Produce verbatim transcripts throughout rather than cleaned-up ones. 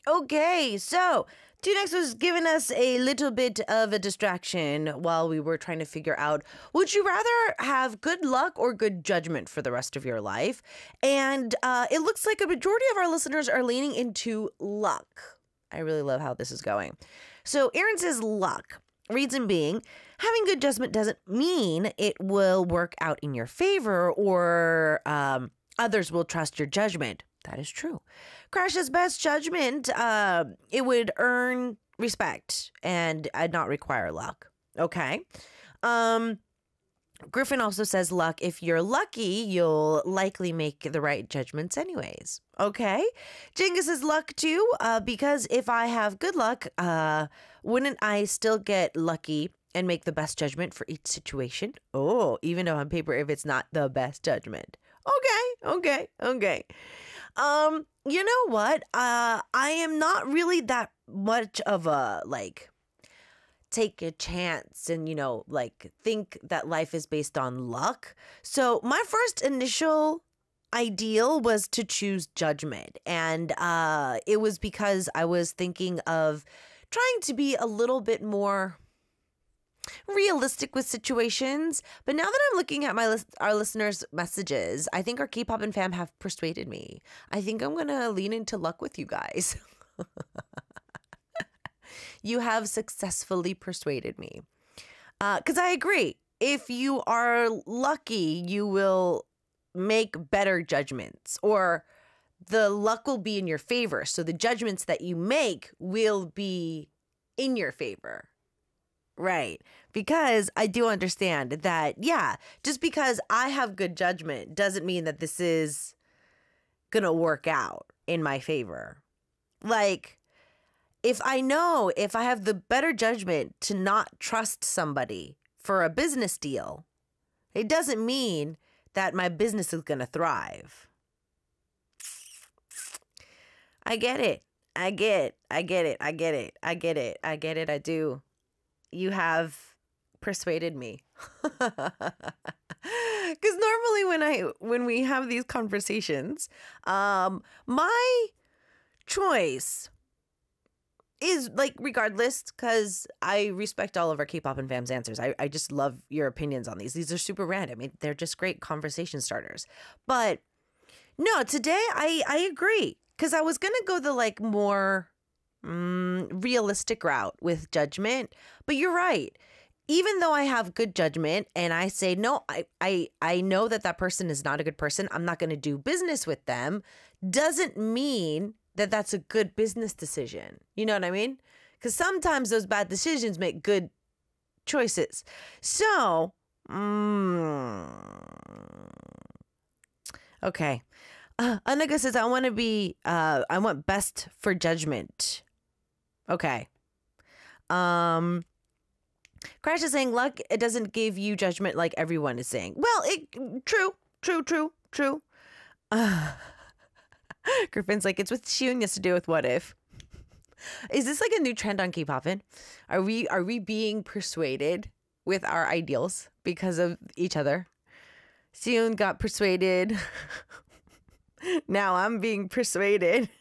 Okay, so Two Next was giving us a little bit of a distraction while we were trying to figure out, would you rather have good luck or good judgment for the rest of your life? And uh, it looks like a majority of our listeners are leaning into luck. I really love how this is going. So Aaron says luck. Reason being, having good judgment doesn't mean it will work out in your favor or um, others will trust your judgment. That is true. Crash's best judgment, uh, it would earn respect and uh, not require luck. Okay. Um, Griffin also says luck. If you're lucky, you'll likely make the right judgments anyways. Okay. Jenga says luck too, uh, because if I have good luck, uh, wouldn't I still get lucky and make the best judgment for each situation? Oh, even though on paper, if it's not the best judgment. Okay. Okay. Okay. Um, you know what? Uh, I am not really that much of a, like, take a chance and, you know, like, think that life is based on luck. So my first initial ideal was to choose judgment. And uh, it was because I was thinking of trying to be a little bit more realistic with situations. But now that I'm looking at my list, our listeners' messages, I think our K-pop and fam have persuaded me. I think I'm going to lean into luck with you guys. You have successfully persuaded me. Because uh, I agree. If you are lucky, you will make better judgments, or the luck will be in your favor. So the judgments that you make will be in your favor. Right. Because I do understand that, yeah, just because I have good judgment doesn't mean that this is going to work out in my favor. Like, if I know, if I have the better judgment to not trust somebody for a business deal, it doesn't mean that my business is going to thrive. I get it. I get, I get it. I get it. I get it. I get it. I do. You have persuaded me. Because normally when I when we have these conversations, um, my choice is like regardless, because I respect all of our K-pop and fam's answers. I, I just love your opinions on these. These are super random. It, they're just great conversation starters. But no, today I, I agree, because I was going to go the like more Mm, realistic route with judgment. But you're right. Even though I have good judgment and I say, no, I, I, I know that that person is not a good person, I'm not going to do business with them, doesn't mean that that's a good business decision. You know what I mean? Because sometimes those bad decisions make good choices. So, mm, okay. Uh, Anuga says, I want to be, uh, I want best for judgment. Okay. Um, Crash is saying luck, it doesn't give you judgment like everyone is saying. Well, it true, true, true, true. Uh, Griffin's like, it's with Xion, has to do with what if. Is this like a new trend on K-Popin? Are we are we being persuaded with our ideals because of each other? Xion got persuaded. Now I'm being persuaded.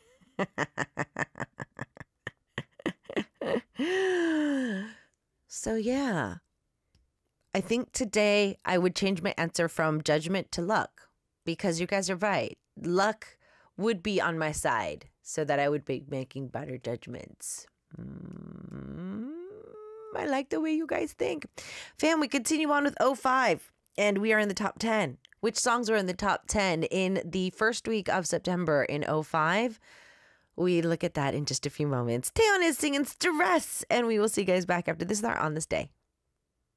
So yeah, I think today I would change my answer from judgment to luck, because you guys are right. Luck would be on my side so that I would be making better judgments. Mm, I like the way you guys think. Fam, we continue on with oh five, and we are in the top ten. Which songs were in the top ten in the first week of September in oh five? We look at that in just a few moments. Taeyeon is singing Stress, and we will see you guys back after this on this day.